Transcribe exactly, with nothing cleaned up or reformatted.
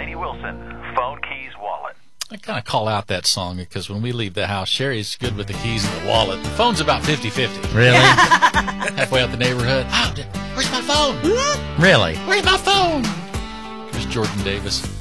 Katie Wilson, phone, keys, wallet. I kind of call out that song because when we leave the house, Sherry's good with the keys and the wallet. The phone's about fifty-fifty. Really? Halfway out the neighborhood. Oh, where's my phone? Really? Where's my phone? There's Jordan Davis.